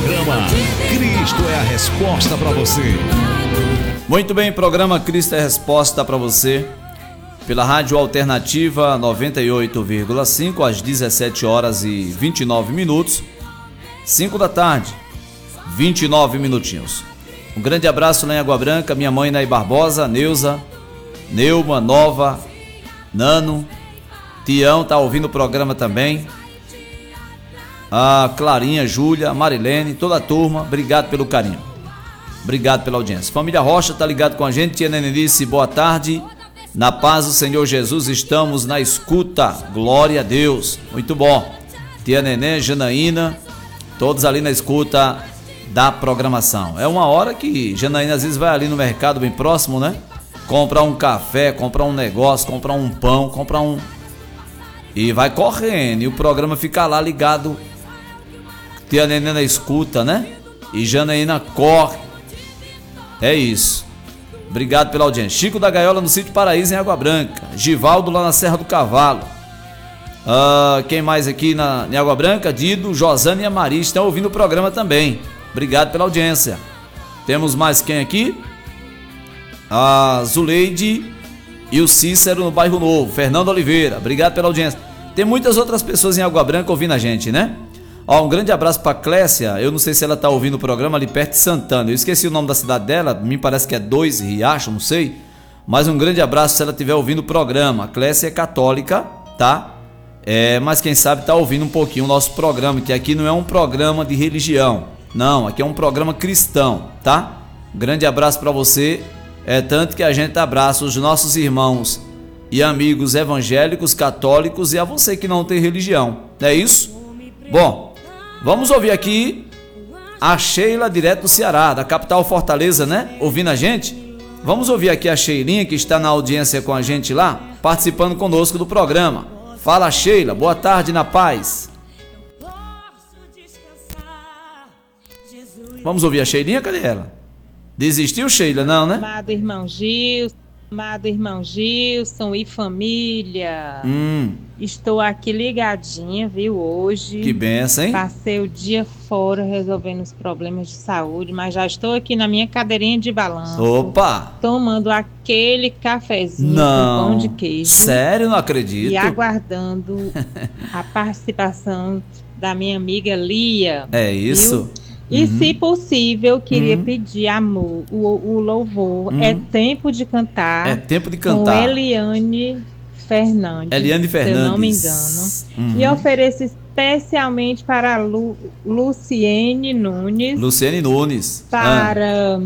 Programa Cristo é a Resposta para você. Muito bem, programa Cristo é a Resposta para você. Pela Rádio Alternativa 98,5 às 17 horas e 29 minutos. 5 da tarde, 29 minutinhos. Um grande abraço lá em Água Branca, minha mãe Nay Barbosa, Neuza, Neuma, Nova, Nano, Tião tá ouvindo o programa também. A Clarinha, Júlia, Marilene, toda a turma, obrigado pelo carinho. Obrigado pela audiência. Família Rocha tá ligado com a gente. Tia Nenenice, boa tarde. Na paz do Senhor Jesus, estamos na escuta. Glória a Deus. Muito bom. Tia Nenê, Janaína, todos ali na escuta da programação. É uma hora que Janaína às vezes vai ali no mercado bem próximo, né? Comprar um café, comprar um negócio, comprar um pão, comprar um... E vai correndo. E o programa fica lá ligado. Tia Nenê na escuta, né? E Janaína corre. É isso. Obrigado pela audiência. Chico da Gaiola no Sítio Paraíso, em Água Branca. Givaldo lá na Serra do Cavalo. Quem mais aqui em Água Branca? Dido, Josane e a Maria estão ouvindo o programa também. Obrigado pela audiência. Temos mais quem aqui? A Zuleide e o Cícero no Bairro Novo. Fernando Oliveira, obrigado pela audiência. Tem muitas outras pessoas em Água Branca ouvindo a gente, né? Um grande abraço para Clécia. Eu não sei se ela tá ouvindo o programa ali perto de Santana. Eu esqueci o nome da cidade dela, me parece que é Dois Riachos, não sei. Mas um grande abraço se ela estiver ouvindo o programa. A Clécia é católica, tá? Mas quem sabe tá ouvindo um pouquinho o nosso programa, que aqui não é um programa de religião. Não, aqui é um programa cristão, tá? Grande abraço para você. Tanto que a gente abraça os nossos irmãos e amigos evangélicos, católicos e a você que não tem religião. Não é isso? Bom, vamos ouvir aqui a Sheila, direto do Ceará, da capital Fortaleza, né? Ouvindo a gente. Vamos ouvir aqui a Sheilinha, que está na audiência com a gente lá, participando conosco do programa. Fala, Sheila, boa tarde, na paz. Vamos ouvir a Sheilinha, cadê ela? Desistiu, Sheila? Não, né? Amado irmão Gilson e família. Estou aqui ligadinha, viu, hoje. Que benção, hein? Passei o dia fora resolvendo os problemas de saúde, mas já estou aqui na minha cadeirinha de balanço. Opa! Tomando aquele cafezinho com pão de queijo. Sério? Não acredito. E aguardando a participação da minha amiga Lia. É isso? Viu? E se possível, queria pedir o louvor. É tempo de cantar. É tempo de cantar. Com Eliane Fernandes. Se eu não me engano. E ofereço especialmente para Luciene Nunes. Para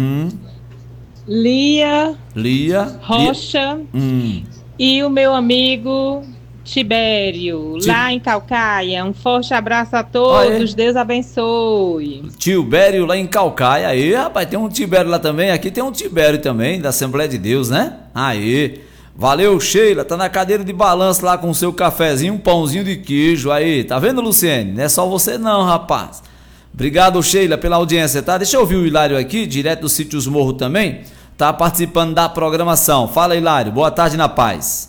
Lia Rocha. E o meu amigo Tibério, lá em Caucaia. Um forte abraço a todos, Deus abençoe. Tibério lá em Caucaia. Aí, rapaz, tem um Tibério lá também. Aqui tem um Tibério também, da Assembleia de Deus, né? Aí, valeu, Sheila, tá na cadeira de balanço lá com o seu cafezinho, um pãozinho de queijo. Aí, tá vendo, Luciene? Não é só você não, rapaz. Obrigado, Sheila, pela audiência, tá? Deixa eu ouvir o Hilário aqui, direto do Sítio Os Morros também. Tá participando da programação. Fala, Hilário, boa tarde, na paz.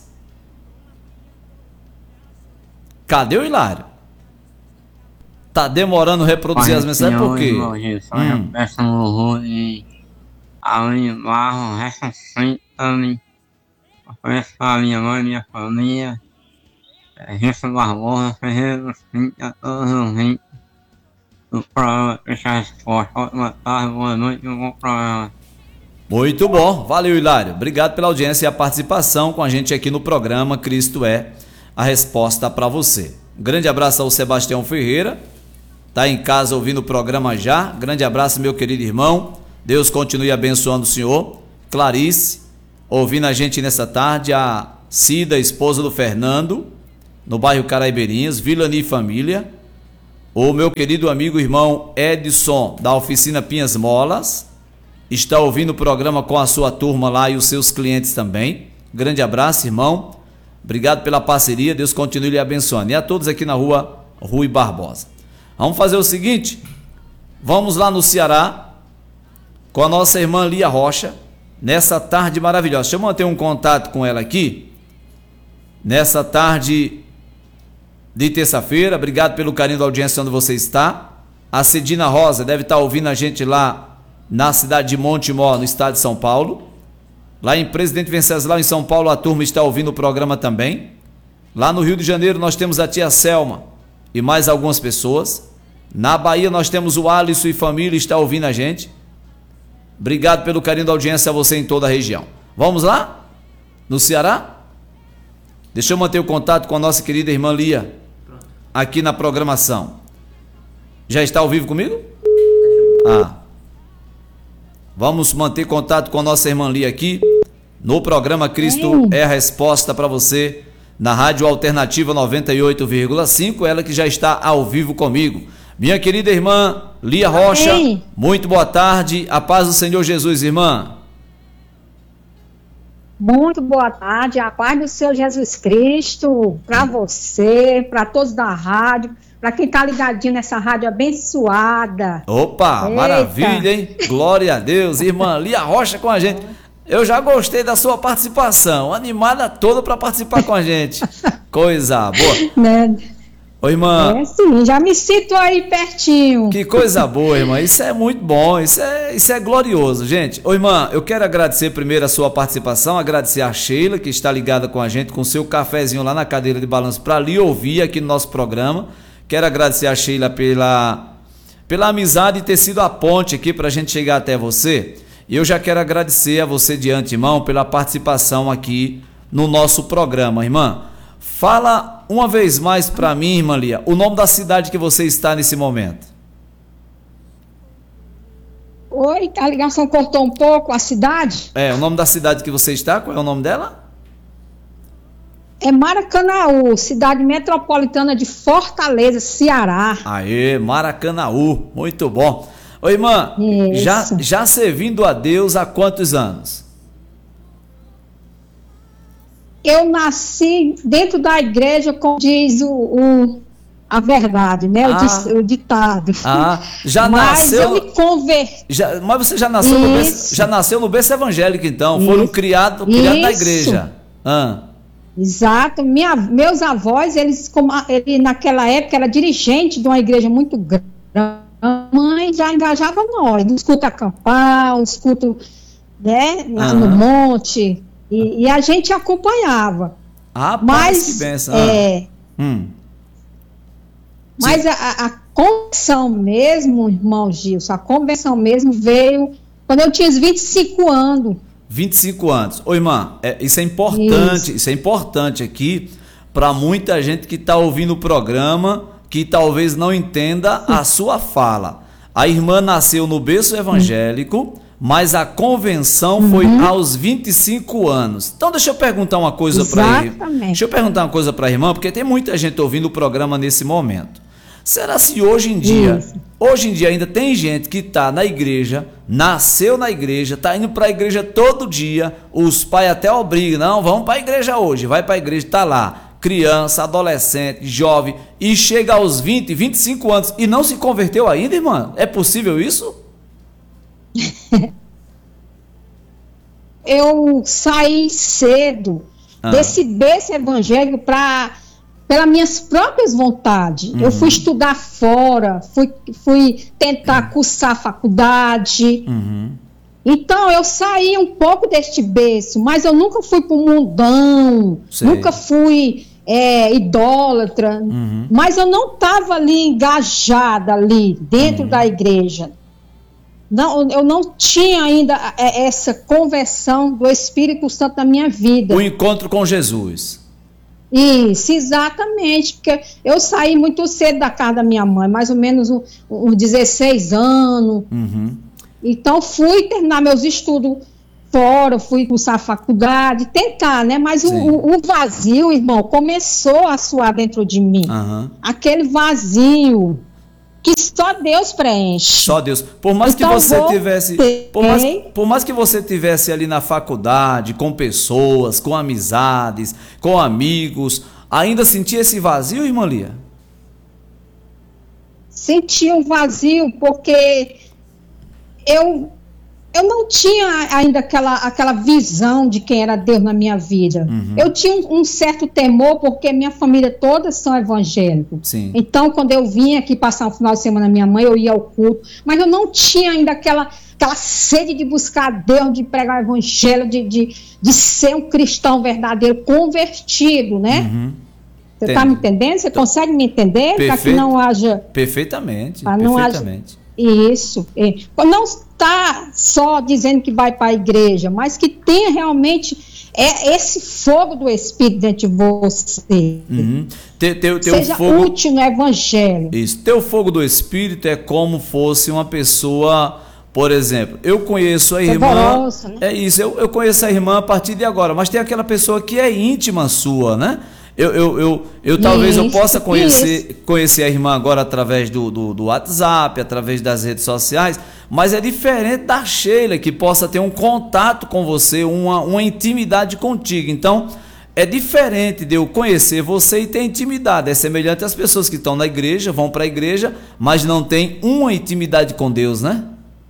Cadê o Hilário? Tá demorando reproduzir as mensagens por quê? Eu peço um louvor de Aline Barro, ressuscita-me. Ofereço para minha mãe e minha família. Gilson Barbosa, Ferreira, a todos os ouvintes do programa Cristo é a Resposta. Ótima tarde, boa noite e um bom programa. Muito bom, valeu, Hilário. Obrigado pela audiência e a participação com a gente aqui no programa Cristo é a Resposta para você. Um grande abraço ao Sebastião Ferreira, tá em casa ouvindo o programa já. Grande abraço, meu querido irmão. Deus continue abençoando o senhor. Clarice, ouvindo a gente nessa tarde. A Cida, esposa do Fernando, no bairro Caraibeirinhas, Vilani Família. O meu querido amigo irmão Edson, da oficina Pinhas Molas, está ouvindo o programa com a sua turma lá e os seus clientes também. Grande abraço, irmão. Obrigado pela parceria, Deus continue lhe abençoando. E a todos aqui na rua Rui Barbosa. Vamos fazer o seguinte, vamos lá no Ceará com a nossa irmã Lia Rocha, nessa tarde maravilhosa. Deixa eu manter um contato com ela aqui, nessa tarde de terça-feira. Obrigado pelo carinho da audiência onde você está. A Cidina Rosa deve estar ouvindo a gente lá na cidade de Montemor, no estado de São Paulo. Lá em Presidente Venceslau, em São Paulo, a turma está ouvindo o programa também. Lá no Rio de Janeiro nós temos a tia Selma e mais algumas pessoas. Na Bahia nós temos o Alisson e família, está ouvindo a gente. Obrigado pelo carinho da audiência a você em toda a região. Vamos lá? No Ceará? Deixa eu manter o contato com a nossa querida irmã Lia, aqui na programação. Já está ao vivo comigo? Vamos manter contato com a nossa irmã Lia aqui, no programa Cristo é a Resposta para você, na Rádio Alternativa 98,5, ela que já está ao vivo comigo. Minha querida irmã Lia Rocha, muito boa tarde, a paz do Senhor Jesus, irmã. Muito boa tarde, a paz do Senhor Jesus Cristo, para você, para todos da rádio, para quem está ligadinho nessa rádio abençoada. Opa, eita, maravilha, hein? Glória a Deus, irmã Lia Rocha com a gente. Eu já gostei da sua participação, animada toda para participar com a gente. Coisa boa. Né? Ô, irmã. É sim, já me sinto aí pertinho. Que coisa boa, irmã. Isso é muito bom, isso é glorioso, gente. Ô, irmã, eu quero agradecer primeiro a sua participação, agradecer a Sheila, que está ligada com a gente, com seu cafezinho lá na cadeira de balanço para lhe ouvir aqui no nosso programa. Quero agradecer a Sheila pela amizade e ter sido a ponte aqui para a gente chegar até você. E eu já quero agradecer a você de antemão pela participação aqui no nosso programa, irmã. Fala uma vez mais para mim, irmã Lia, o nome da cidade que você está nesse momento. Oi, a ligação cortou um pouco, a cidade? O nome da cidade que você está, qual é o nome dela? É Maracanaú, cidade metropolitana de Fortaleza, Ceará. Aê, Maracanaú, muito bom. Ô, irmã, já servindo a Deus há quantos anos? Eu nasci dentro da igreja, como diz a verdade, né? O ditado. Já mas nasceu. Eu me converti. Mas você já nasceu no berço evangélico, então? Foram criados na igreja. Exato. Meus avós, ele naquela época era dirigente de uma igreja muito grande. A mãe já engajava nós, no escuta acampar, no escuta, né, no monte, e a gente acompanhava. Mas que benção. Mas a convenção mesmo, irmão Gilson, a convenção mesmo veio quando eu tinha 25 anos. 25 anos. Ô, irmã, isso é importante, isso é importante aqui para muita gente que está ouvindo o programa, que talvez não entenda a sua fala. A irmã nasceu no berço evangélico, mas a convenção foi aos 25 anos. Então deixa eu perguntar uma coisa para ele. Deixa eu perguntar uma coisa para a irmã, porque tem muita gente ouvindo o programa nesse momento. Será se hoje em dia ainda tem gente que está na igreja, nasceu na igreja, está indo para a igreja todo dia, os pais até obrigam, não, vamos para a igreja hoje, vai para a igreja, está lá. Criança, adolescente, jovem, e chega aos 20, 25 anos e não se converteu ainda, irmã? É possível isso? Eu saí cedo desse berço evangélico pelas minhas próprias vontades. Eu fui estudar fora, fui tentar cursar faculdade. Então, eu saí um pouco deste berço, mas eu nunca fui para o mundão, nunca fui idólatra, mas eu não estava ali engajada ali dentro da igreja. Não, eu não tinha ainda essa conversão do Espírito Santo na minha vida. O encontro com Jesus. Isso, exatamente, porque eu saí muito cedo da casa da minha mãe, mais ou menos uns 16 anos. Então fui terminar meus estudos fora, fui cursar a faculdade, tentar, né? Mas o vazio, irmão, começou a soar dentro de mim. Aquele vazio que só Deus preenche. Só Deus. Por mais que você tivesse, por mais que você tivesse ali na faculdade, com pessoas, com amizades, com amigos, ainda sentia esse vazio, irmã Lia? Senti um vazio porque eu eu não tinha ainda aquela visão de quem era Deus na minha vida. Eu tinha um certo temor, porque minha família todas são evangélicos. Sim. Então, quando eu vinha aqui passar um final de semana na minha mãe, eu ia ao culto, mas eu não tinha ainda aquela sede de buscar Deus, de pregar o evangelho, de ser um cristão verdadeiro, convertido, né? Você está me entendendo? Você consegue me entender? Para que não haja... Perfeitamente, perfeitamente. Isso. Não está só dizendo que vai para a igreja, mas que tenha realmente esse fogo do Espírito dentro de você. Seja fogo, útil no evangelho. Isso. Teu fogo do Espírito é como fosse uma pessoa... Por exemplo, eu conheço a irmã... Dolorosa, né? É isso, eu conheço a irmã a partir de agora, mas tem aquela pessoa que é íntima sua, né? Talvez eu possa conhecer a irmã agora através do WhatsApp, através das redes sociais, mas é diferente da Sheila, que possa ter um contato com você, uma intimidade contigo. Então, é diferente de eu conhecer você e ter intimidade. É semelhante às pessoas que estão na igreja, vão para a igreja, mas não têm uma intimidade com Deus, né?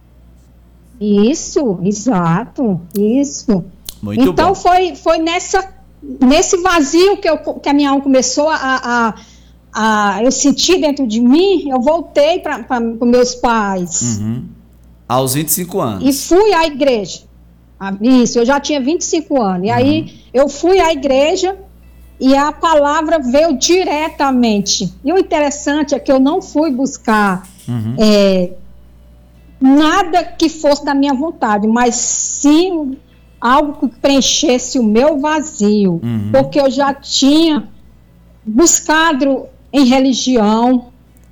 Isso, exato, isso. Muito então, bom. Foi nesse vazio que a minha alma começou eu senti dentro de mim, eu voltei para meus pais. Aos 25 anos. E fui à igreja. Isso, eu já tinha 25 anos. E aí eu fui à igreja e a palavra veio diretamente. E o interessante é que eu não fui buscar nada que fosse da minha vontade, mas sim algo que preenchesse o meu vazio, porque eu já tinha buscado em religião,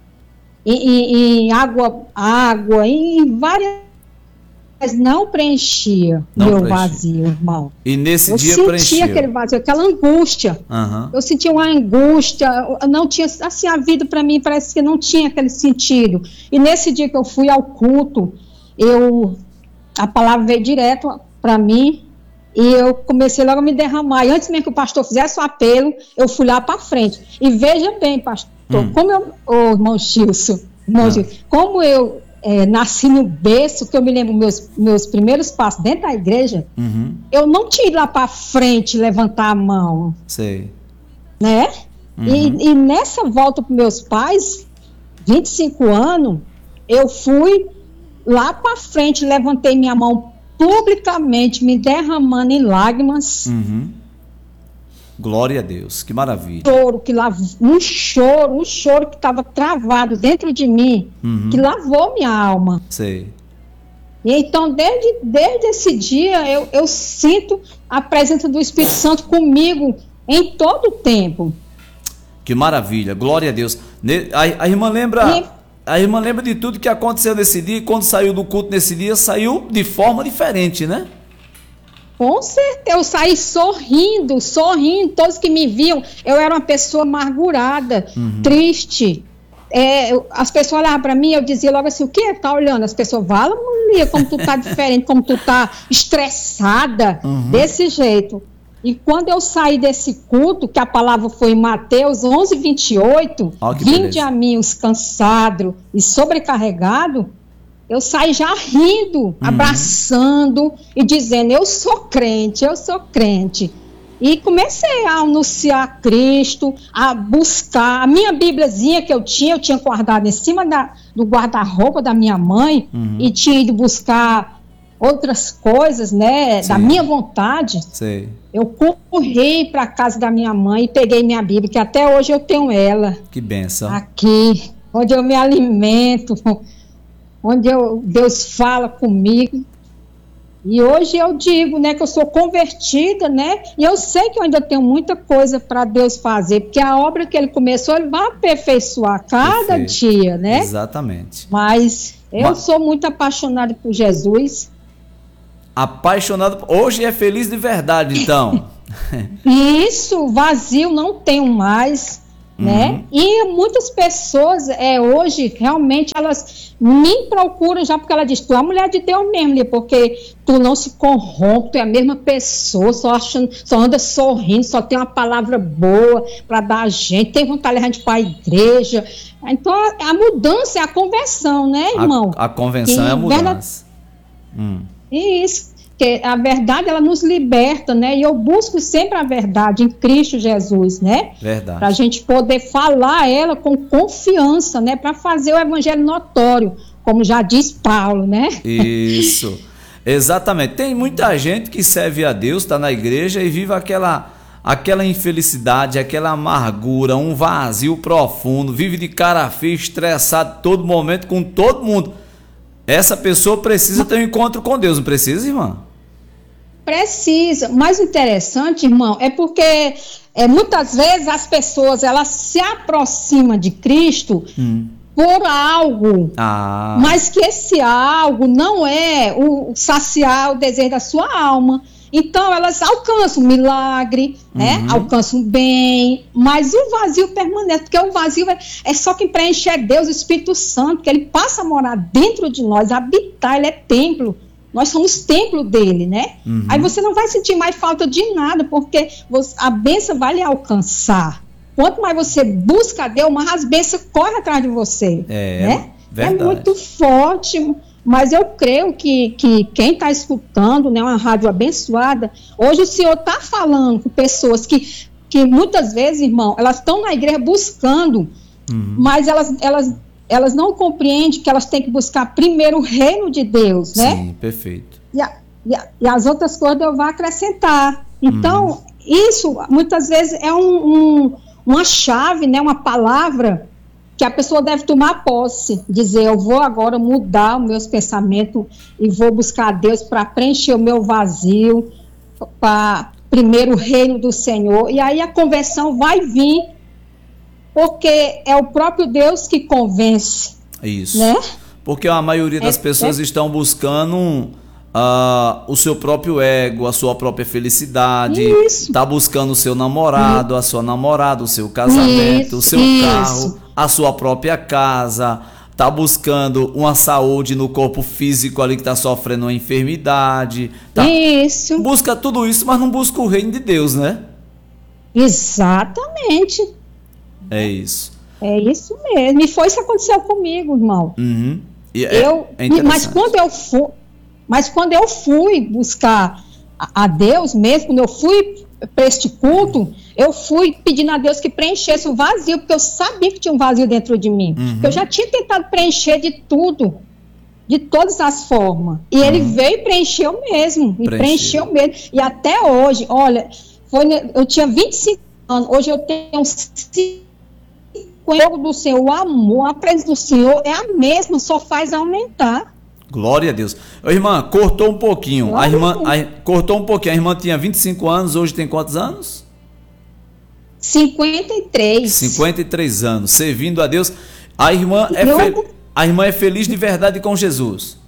em água, em várias, mas não preenchia meu vazio, irmão. E nesse dia preencheu. Eu sentia aquele vazio, aquela angústia. Eu sentia uma angústia, não tinha, assim, a vida para mim parece que não tinha aquele sentido. E nesse dia que eu fui ao culto, a palavra veio direto para mim e eu comecei logo a me derramar. E antes mesmo que o pastor fizesse o apelo, eu fui lá para frente. E veja bem, pastor, como irmão Gilson, como eu nasci no berço, que eu me lembro meus primeiros passos dentro da igreja, eu não tinha ido lá para frente levantar a mão. Sei. Né? E nessa volta para meus pais, 25 anos, eu fui lá para frente, levantei minha mão publicamente, me derramando em lágrimas. Glória a Deus, que maravilha. Um choro que estava travado dentro de mim, que lavou minha alma. Sei. E então, desde esse dia, eu sinto a presença do Espírito Santo comigo em todo o tempo. Que maravilha, glória a Deus. A irmã lembra... A irmã lembra de tudo que aconteceu nesse dia, e quando saiu do culto nesse dia, saiu de forma diferente, né? Com certeza, eu saí sorrindo, todos que me viam, eu era uma pessoa amargurada, triste. As pessoas olhavam para mim, eu dizia logo assim, o que tá olhando? As pessoas falam, Maria, como tu tá diferente, como tu tá estressada, desse jeito. E quando eu saí desse culto, que a palavra foi em Mateus 11:28, vinde a mim os cansados e sobrecarregados, eu saí já rindo, abraçando e dizendo, eu sou crente. E comecei a anunciar Cristo, a buscar. A minha Bíbliazinha que eu tinha guardado em cima do guarda-roupa da minha mãe, e tinha ido buscar outras coisas, né, da minha vontade. Sei. Eu corri para a casa da minha mãe e peguei minha Bíblia, que até hoje eu tenho ela. Que bênção. Aqui, onde eu me alimento, onde Deus fala comigo. E hoje eu digo, né, que eu sou convertida, né, e eu sei que eu ainda tenho muita coisa para Deus fazer, porque a obra que Ele começou, Ele vai aperfeiçoar cada dia, né? Exatamente. Mas eu sou muito apaixonada por Jesus. Apaixonado, hoje é feliz de verdade, então. Isso, vazio não tenho mais, né? E muitas pessoas hoje, realmente, elas me procuram já porque ela diz, tu é a mulher de Deus mesmo, porque tu não se corrompe, tu é a mesma pessoa, só anda sorrindo, só tem uma palavra boa para dar a gente, tem vontade de a gente ir para a igreja. Então, a mudança é a conversão, né, irmão? A convenção é a mudança. Isso, que a verdade, ela nos liberta, né? E eu busco sempre a verdade em Cristo Jesus, né? Verdade. Para a gente poder falar ela com confiança, né? Para fazer o evangelho notório, como já diz Paulo, né? Isso, exatamente. Tem muita gente que serve a Deus, está na igreja e vive aquela infelicidade, aquela amargura, um vazio profundo, vive de cara feia, estressado todo momento com todo mundo. Essa pessoa precisa ter um encontro com Deus, não precisa, irmã? Precisa. Mas o interessante, irmão, é porque muitas vezes as pessoas elas se aproximam de Cristo por algo, mas que esse algo não é o saciar o desejo da sua alma. Então elas alcançam um milagre, né? Alcançam bem, mas o vazio permanece, porque o vazio é só quem preenche é Deus, o Espírito Santo, que ele passa a morar dentro de nós, habitar, ele é templo. Nós somos templo dele, né? Aí você não vai sentir mais falta de nada, porque a bênção vai lhe alcançar. Quanto mais você busca a Deus, mais as bênçãos correm atrás de você. Né? Verdade. É muito forte, mas eu creio que quem está escutando, né, uma rádio abençoada, hoje o Senhor está falando com pessoas que muitas vezes, irmão, elas estão na igreja buscando, mas elas não compreendem que elas têm que buscar primeiro o reino de Deus, né? Sim, perfeito. E as outras coisas eu vou acrescentar. Então, isso muitas vezes é uma chave, né? Uma palavra que a pessoa deve tomar posse, dizer, eu vou agora mudar os meus pensamentos e vou buscar a Deus para preencher o meu vazio, para primeiro o reino do Senhor, e aí a conversão vai vir, porque é o próprio Deus que convence. Isso. Né? Porque a maioria das pessoas estão buscando o seu próprio ego, a sua própria felicidade, está buscando o seu namorado, a sua namorada, o seu casamento, o seu carro, a sua própria casa, está buscando uma saúde no corpo físico ali que está sofrendo uma enfermidade. Busca tudo isso, mas não busca o reino de Deus, né? Exatamente. É isso. É isso mesmo. E foi isso que aconteceu comigo, irmão. Mas quando eu fui buscar a Deus mesmo, quando eu fui para este culto, eu fui pedindo a Deus que preenchesse o vazio, porque eu sabia que tinha um vazio dentro de mim. Eu já tinha tentado preencher de tudo, de todas as formas. E ele veio e preencheu mesmo. Preencheu mesmo. E até hoje, olha, eu tinha 25 anos, hoje eu tenho 50 do Senhor, o amor, a presença do Senhor é a mesma, só faz aumentar. Glória a Deus. Ô, irmã, cortou um pouquinho. Cortou um pouquinho. A irmã tinha 25 anos, hoje tem quantos anos? 53. 53 anos, servindo a Deus. A irmã é feliz de verdade com Jesus.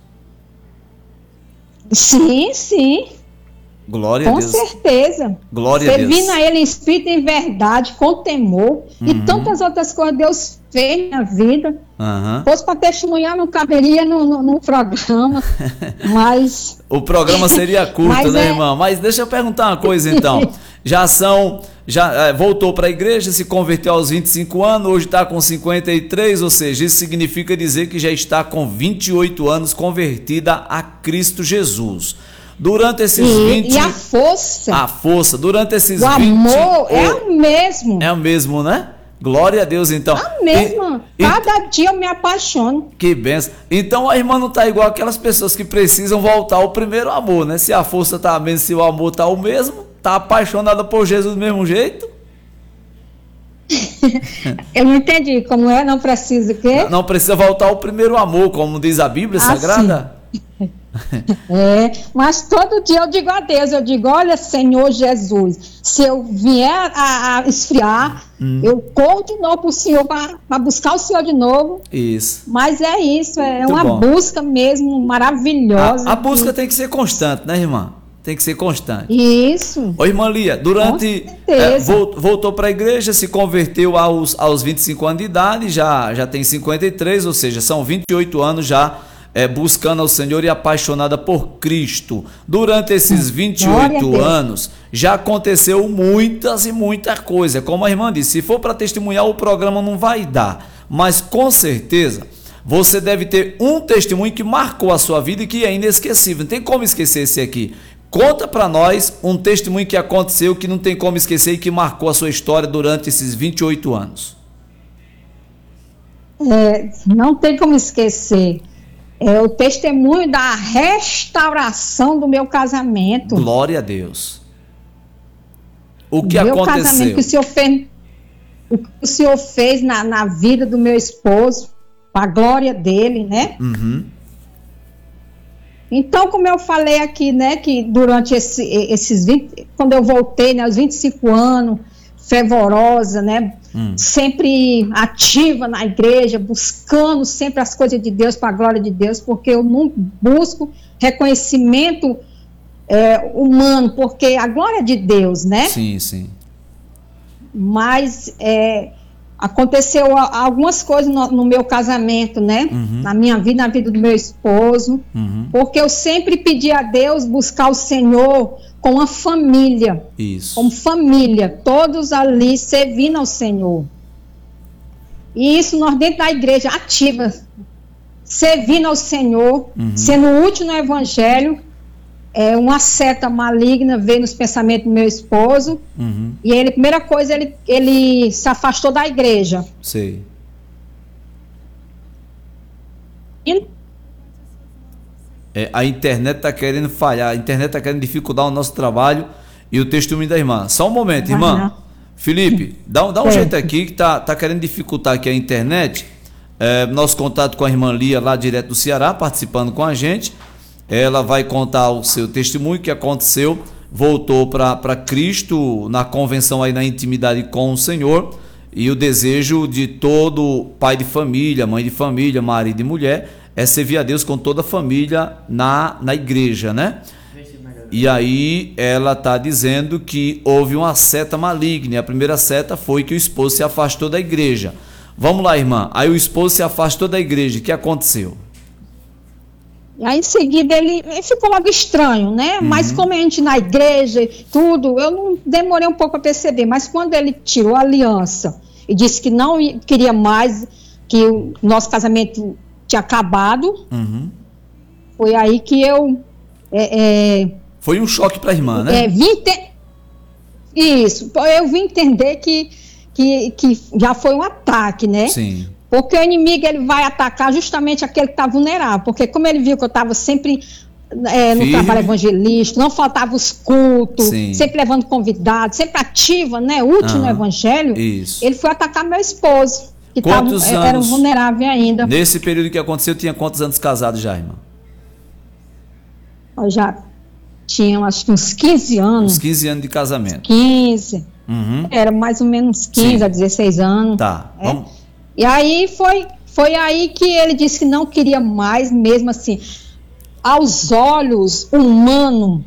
Sim, sim. Glória a Deus. Com certeza. Glória a Deus. Servindo a Ele em espírito e em verdade, com temor. E tantas outras coisas Deus fez na vida. Fosse para testemunhar, não caberia no programa. Mas. O programa seria curto, né, irmã? Mas deixa eu perguntar uma coisa, então. Voltou para a igreja, se converteu aos 25 anos, hoje está com 53, ou seja, isso significa dizer que já está com 28 anos convertida a Cristo Jesus. Durante esses 20... E a força. A força. Durante esses 20... O amor é o mesmo. É o mesmo, né? Glória a Deus, então. A mesma. Cada dia eu me apaixono. Que benção. Então a irmã não está igual aquelas pessoas que precisam voltar ao primeiro amor, né? Se a força está a mesma, se o amor está o mesmo, está apaixonada por Jesus do mesmo jeito? Eu não entendi. Como é? Não precisa o quê? Não precisa voltar ao primeiro amor, como diz a Bíblia Sagrada. Mas todo dia eu digo a Deus, eu digo, olha, Senhor Jesus, se eu vier a esfriar, eu corro de novo para o Senhor, para buscar o Senhor de novo. Isso. Mas é isso, é muito uma bom. Busca mesmo maravilhosa. A busca tem que ser constante, né, irmã? Tem que ser constante. Isso. Ô, irmã Lia, durante voltou para a igreja, se converteu aos 25 anos de idade, já tem 53, ou seja, são 28 anos já buscando ao Senhor e apaixonada por Cristo. Durante esses 28 anos, já aconteceu muitas e muita coisa. Como a irmã disse, se for para testemunhar, o programa não vai dar. Mas com certeza, você deve ter um testemunho que marcou a sua vida e que é inesquecível. Não tem como esquecer esse aqui. Conta para nós um testemunho que aconteceu que não tem como esquecer e que marcou a sua história durante esses 28 anos. Não tem como esquecer. É o testemunho da restauração do meu casamento. Glória a Deus. O que meu aconteceu? Casamento que o que o Senhor fez na vida do meu esposo, para a glória dele, né? Uhum. Então, como eu falei aqui, né, que durante esses 20, quando eu voltei, né, aos 25 anos, fervorosa, né, sempre ativa na igreja, buscando sempre as coisas de Deus, para a glória de Deus, porque eu não busco reconhecimento humano, porque a glória de Deus, né? Sim, sim. Mas aconteceu algumas coisas no meu casamento, né? Uhum. Na minha vida, na vida do meu esposo, porque eu sempre pedi a Deus buscar o Senhor com a família. Isso. Como família, todos ali servindo ao Senhor. E isso nós dentro da igreja ativa, servindo ao Senhor, sendo útil no evangelho. Uma seta maligna veio nos pensamentos do meu esposo, e ele, primeira coisa, ele se afastou da igreja. Sei. A internet está querendo falhar, a internet está querendo dificultar o nosso trabalho e o testemunho da irmã. Só um momento, irmã. Felipe, dá um jeito aqui que tá querendo dificultar aqui a internet. Nosso contato com a irmã Lia, lá direto do Ceará, participando com a gente. Ela vai contar o seu testemunho, que aconteceu, voltou para Cristo na convenção aí na intimidade com o Senhor, e o desejo de todo pai de família, mãe de família, marido e mulher, é servir a Deus com toda a família na igreja, né? E aí ela está dizendo que houve uma seta maligna, e a primeira seta foi que o esposo se afastou da igreja. Vamos lá, irmã, aí o esposo se afastou da igreja, o que aconteceu? E aí, em seguida, ele ficou logo estranho, né? Mas como a gente na igreja, tudo, eu não demorei um pouco a perceber. Mas quando ele tirou a aliança e disse que não queria mais, que o nosso casamento tinha acabado, foi aí que eu... Foi um choque para a irmã, né? Isso, eu vim entender que já foi um ataque, né? Sim. Porque o inimigo, ele vai atacar justamente aquele que está vulnerável. Porque como ele viu que eu estava sempre no trabalho evangelístico, não faltava os cultos, sempre levando convidados, sempre ativa, né, útil no evangelho, ele foi atacar meu esposo, que era vulnerável ainda. Nesse período que aconteceu, tinha quantos anos casado já, irmã? Eu já tinha, acho que uns 15 anos. Uns 15 anos de casamento. 15. Era mais ou menos 15 a 16 anos. Tá, vamos... E aí foi aí que ele disse que não queria mais, mesmo assim, aos olhos humanos,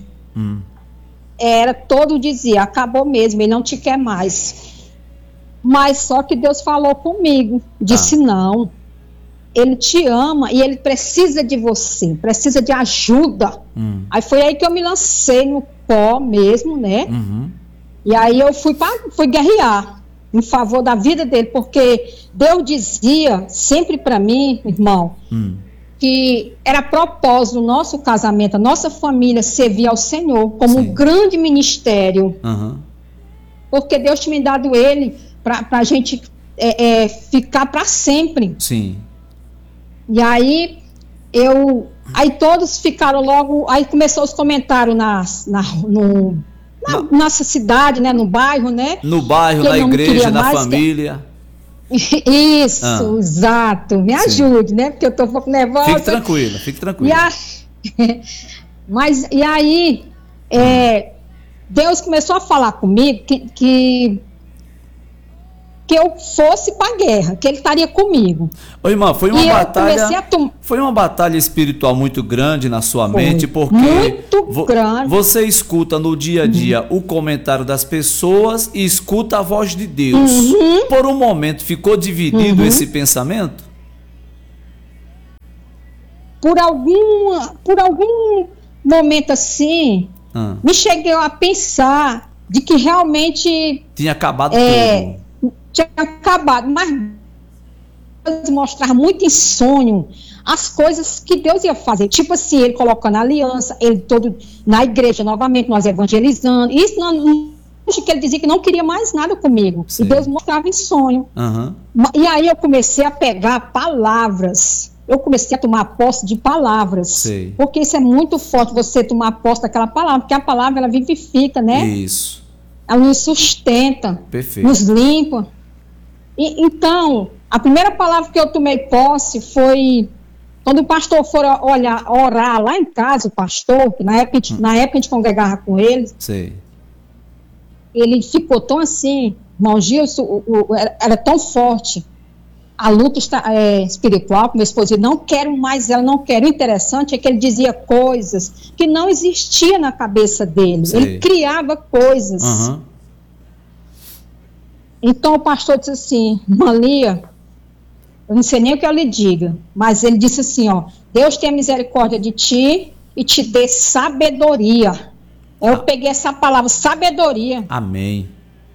todo dizia, acabou mesmo, ele não te quer mais. Mas só que Deus falou comigo, disse não, ele te ama e ele precisa de você, precisa de ajuda. Aí foi aí que eu me lancei no pó mesmo, né? E aí eu fui guerrear em favor da vida dele, porque Deus dizia sempre para mim, irmão, que era propósito do nosso casamento, a nossa família servir ao Senhor como um grande ministério, porque Deus tinha me dado ele para a gente ficar para sempre. Sim. E aí aí todos ficaram logo, aí começou os comentários na nossa cidade, né, no bairro, né? No bairro, na igreja, na família. Isso, exato. Me ajude, né? Porque eu tô um pouco nervosa. Fique tranquila. E aí, Deus começou a falar comigo que eu fosse para a guerra, que ele estaria comigo. Ô, irmã, foi uma batalha espiritual muito grande na sua mente, porque grande. Você escuta no dia a dia o comentário das pessoas e escuta a voz de Deus. Por um momento ficou dividido esse pensamento? Por algum momento assim, me cheguei a pensar de que realmente tinha acabado tudo. Tinha acabado, mas mostrava muito em sonho as coisas que Deus ia fazer. Tipo assim, ele colocando a aliança, ele todo na igreja novamente, nós evangelizando. Isso não que ele dizia que não queria mais nada comigo. Sim. E Deus mostrava em sonho. Uhum. E aí eu comecei a pegar palavras. Eu comecei a tomar posse de palavras. Sim. Porque isso é muito forte, você tomar posse daquela palavra. Porque a palavra, ela vivifica, né? Isso. Ela nos sustenta. Perfeito. Nos limpa. Então, a primeira palavra que eu tomei posse foi... Quando o pastor for orar lá em casa, o pastor, que na época a gente congregava com ele. Sim. Ele ficou tão assim, irmão Gilson, era tão forte, a luta espiritual, como meu esposo, não quero mais ela, não quero. O interessante é que ele dizia coisas que não existiam na cabeça dele. Sei. Ele criava coisas. Uhum. Então o pastor disse assim, irmã Lia, eu não sei nem o que eu lhe diga, mas ele disse assim, ó, Deus tenha misericórdia de ti e te dê sabedoria. Eu peguei essa palavra, sabedoria. Amém.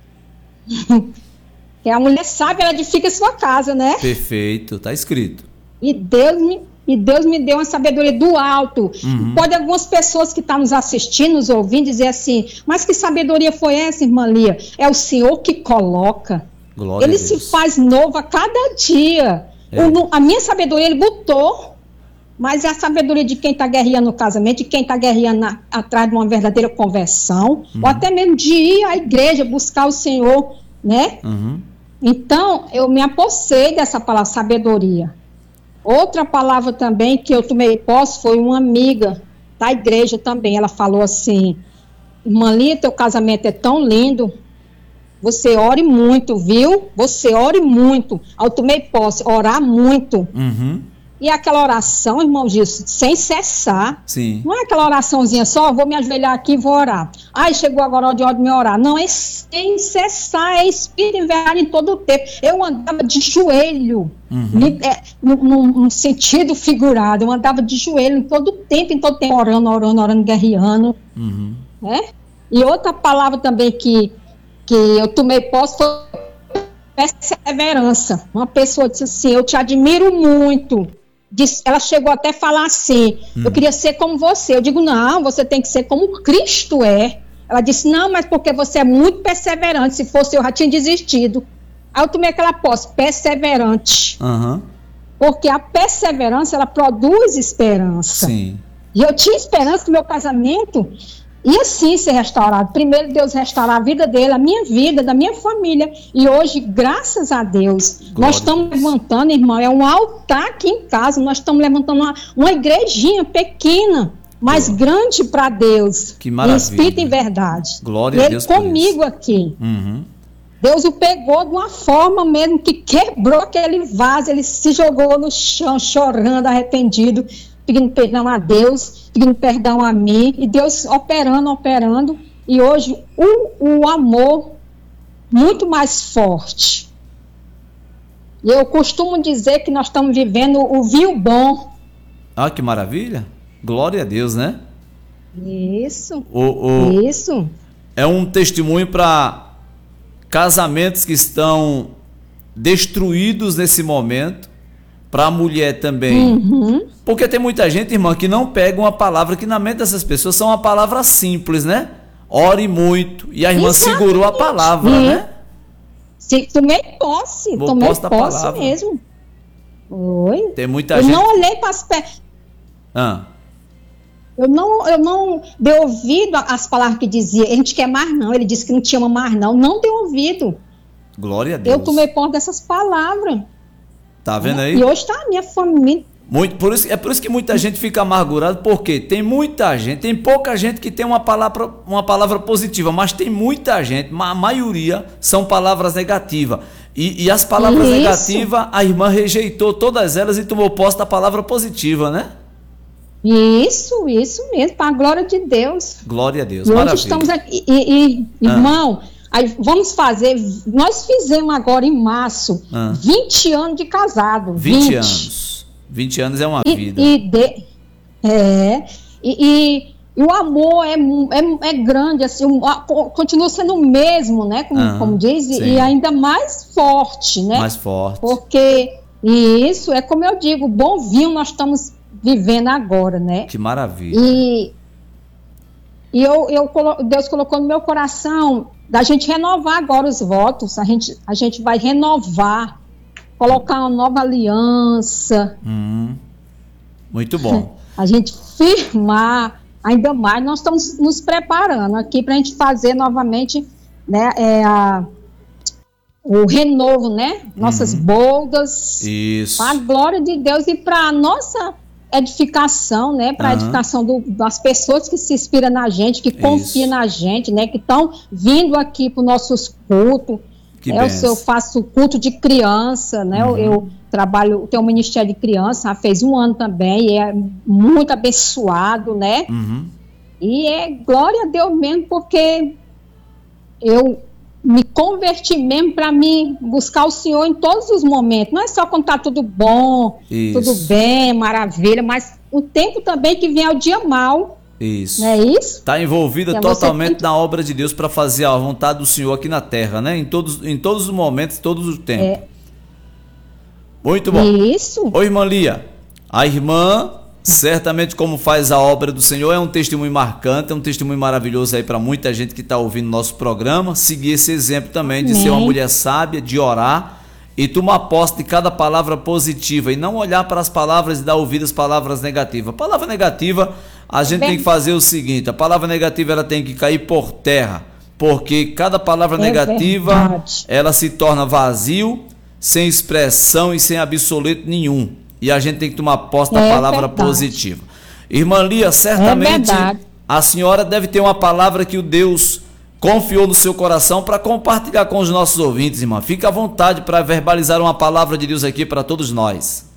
Que a mulher sábia, ela edifica a sua casa, né? Perfeito, tá escrito. E Deus me deu uma sabedoria do alto. Uhum. Pode algumas pessoas que estão nos assistindo, nos ouvindo, dizer assim, mas que sabedoria foi essa, irmã Lia? É o Senhor que coloca. Glória ele a Deus. se faz novo a cada dia. A minha sabedoria ele botou. Mas é a sabedoria de quem está guerreando no casamento, de quem está guerreando atrás de uma verdadeira conversão, ou até mesmo de ir à igreja buscar o Senhor, né? Uhum. Então, eu me apossei dessa palavra, sabedoria. Outra palavra também que eu tomei posse foi uma amiga da igreja também. Ela falou assim, irmã Lia, teu casamento é tão lindo, você ore muito, viu? Você ore muito. Eu tomei posse, orar muito. Uhum. E aquela oração, irmão Gilson, sem cessar. Sim. Não é aquela oraçãozinha só, vou me ajoelhar aqui e vou orar. Ai, chegou agora de hora de me orar. Não, é sem cessar, é espírito em verdade em todo o tempo. Eu andava de joelho, num sentido figurado. Eu andava de joelho em todo o tempo, orando, guerreando. Uhum. Né? E outra palavra também que eu tomei posse foi perseverança. Uma pessoa disse assim, eu te admiro muito. Ela chegou até a falar assim, eu queria ser como você. Eu digo, não, você tem que ser como Cristo é. Ela disse, não, mas porque você é muito perseverante. Se fosse eu já tinha desistido. Aí eu tomei aquela posse, perseverante. Uhum. Porque a perseverança, ela produz esperança. Sim. E eu tinha esperança que meu casamento ia sim ser restaurado. Primeiro Deus restaurar a vida dele, a minha vida, da minha família. E hoje, graças a Deus, nós estamos levantando, irmão, é um altar aqui em casa. Nós estamos levantando uma igrejinha pequena, mas grande para Deus. Que maravilha. Em espírito e em verdade. Glória a Deus por comigo aqui. Uhum. Deus o pegou de uma forma mesmo que quebrou aquele vaso. Ele se jogou no chão, chorando, arrependido, pedindo perdão a Deus, pedindo perdão a mim, e Deus operando, e hoje o amor muito mais forte. E eu costumo dizer que nós estamos vivendo o vinho bom. Ah, que maravilha! Glória a Deus, né? Isso, isso. É um testemunho para casamentos que estão destruídos nesse momento, para a mulher também. Uhum. Porque tem muita gente, irmã, que não pega uma palavra que na mente dessas pessoas são uma palavra simples, né? Ore muito. E a irmã segurou a palavra, né? Tomei posse mesmo. Oi. Tem muita gente. Eu não olhei para as pernas. Eu não dei ouvido às palavras que dizia. A gente quer mais não. Ele disse que não te ama mais não. Não dei ouvido. Glória a Deus. Eu tomei posse dessas palavras. Tá vendo aí? E hoje está a minha família. Por isso que muita gente fica amargurada, porque tem pouca gente que tem uma palavra positiva, mas tem muita gente, a maioria são palavras negativas. E as palavras negativas, a irmã rejeitou todas elas e tomou posse da palavra positiva, né? Isso mesmo, para a glória de Deus. Glória a Deus, e maravilha. hoje estamos aqui, irmão, aí vamos fazer, nós fizemos agora em março, 20 anos de casado. 20 anos. 20 anos é uma vida. E o amor é grande, assim, continua sendo o mesmo, né? Como diz, e ainda mais forte, né? Mais forte. Porque E isso é como eu digo, bom vinho nós estamos vivendo agora, né? Que maravilha. E Deus colocou no meu coração da gente renovar agora os votos. A gente vai renovar, colocar uma nova aliança. Muito bom. A gente firmar ainda mais. Nós estamos nos preparando aqui para a gente fazer novamente, né, o renovo, né? Nossas boldas. Isso. Para a glória de Deus e para a nossa edificação, né? Para a edificação das pessoas que se inspiram na gente, que confiam na gente, né? Que estão vindo aqui para os nossos cultos. Eu faço culto de criança, né? Eu trabalho, tenho um ministério de criança, fez 1 ano também, e é muito abençoado, né? E é glória a Deus mesmo, porque eu me converti mesmo para mim buscar o Senhor em todos os momentos. Não é só quando está tudo bom, tudo bem, maravilha, mas o tempo também que vem é o dia mau. Isso. Não é isso? Está envolvida totalmente na obra de Deus para fazer a vontade do Senhor aqui na terra, né? Em todos os momentos, todos os tempos. Muito bom. Isso. Ô, irmã Lia, a irmã, certamente como faz a obra do Senhor, é um testemunho marcante, é um testemunho maravilhoso aí para muita gente que está ouvindo nosso programa. Seguir esse exemplo também de ser uma mulher sábia, de orar e tomar posse de cada palavra positiva e não olhar para as palavras e dar ouvido às palavras negativas. A palavra negativa, a gente tem que fazer o seguinte: a palavra negativa ela tem que cair por terra, porque cada palavra negativa ela se torna vazio, sem expressão e sem absoluto nenhum. E a gente tem que tomar posse da palavra positiva. Irmã Lia, certamente a senhora deve ter uma palavra que o Deus confiou no seu coração para compartilhar com os nossos ouvintes, irmã. Fique à vontade para verbalizar uma palavra de Deus aqui para todos nós.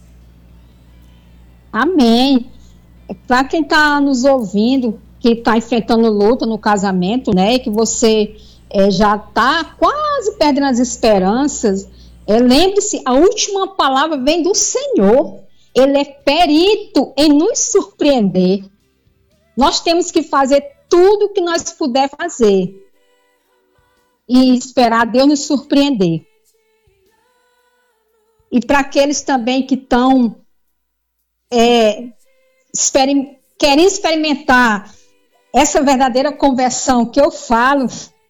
Amém. Para quem está nos ouvindo, que está enfrentando luta no casamento, né, que você já está quase perdendo as esperanças, lembre-se, a última palavra vem do Senhor. Ele é perito em nos surpreender. Nós temos que fazer tudo o que nós puder fazer e esperar Deus nos surpreender. E para aqueles também que estão querem experimentar essa verdadeira conversão que eu falo,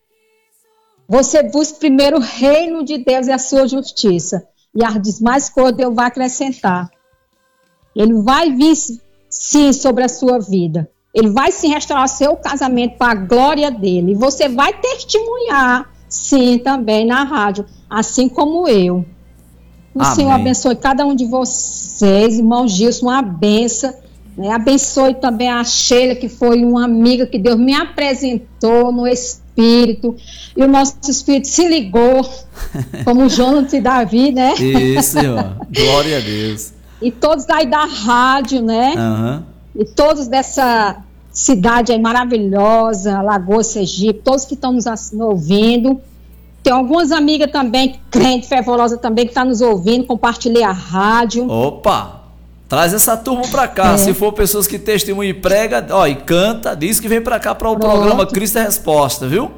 você busca primeiro o reino de Deus e a sua justiça, e as demais coisas Deus vai acrescentar. Ele vai vir sim sobre a sua vida. Ele vai sim restaurar seu casamento para a glória dele. E você vai testemunhar sim também na rádio, assim como eu. O Senhor abençoe cada um de vocês, irmão Gilson, uma benção. Né? Abençoe também a Sheila, que foi uma amiga que Deus me apresentou no Espírito. E o nosso Espírito se ligou, como Jonas e Davi, né? Isso, irmão. Glória a Deus. E todos aí da rádio, né? E todos dessa cidade aí maravilhosa, Lagoa, Sergipe, todos que estão nos ouvindo. Tem algumas amigas também, crente, fervorosa também, que estão nos ouvindo, compartilhei a rádio. Opa! Traz essa turma pra cá. Se for pessoas que testemunham e prega, e canta, diz que vem pra cá para o programa Cristo é Resposta, viu?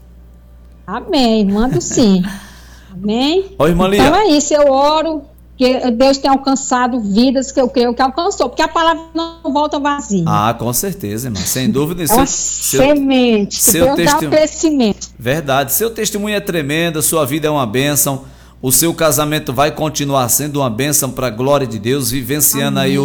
Amém, mando sim. Amém? Ô, irmã Lia. Então é isso, eu oro que Deus tenha alcançado vidas que eu creio que alcançou, porque a palavra não volta vazia. Com certeza, irmã, sem dúvida. É uma semente, Deus dá o crescimento. Verdade, seu testemunho é tremendo, sua vida é uma bênção, o seu casamento vai continuar sendo uma bênção para a glória de Deus, vivenciando aí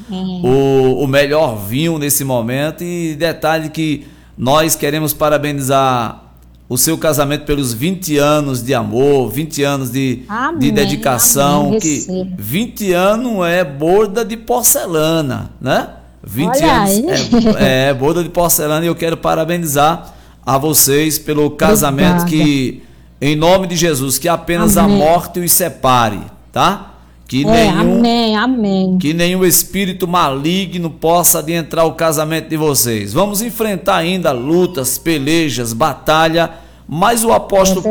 o melhor vinho nesse momento. E detalhe que nós queremos parabenizar o seu casamento pelos 20 anos de amor, 20 anos de dedicação, que 20 anos é borda de porcelana, né? 20 anos é borda de porcelana, e eu quero parabenizar a vocês pelo casamento. Obrigada. Que, em nome de Jesus, que apenas a morte os separe, tá? Que que nenhum espírito maligno possa adentrar o casamento de vocês. Vamos enfrentar ainda lutas, pelejas, batalha, mas o apóstolo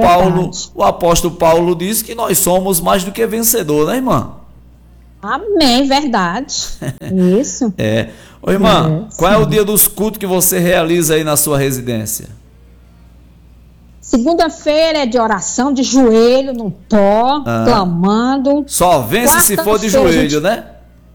Paulo diz que nós somos mais do que vencedor, né, irmã? Amém, verdade. Isso. Ô, irmã, qual é o dia dos cultos que você realiza aí na sua residência? Segunda-feira é de oração, de joelho, no pó, clamando. Só vence se for de joelho, né?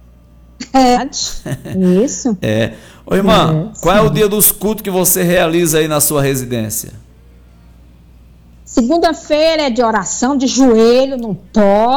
Isso. Ô, irmã, qual é o dia dos cultos que você realiza aí na sua residência? Segunda-feira é de oração, de joelho, no pó.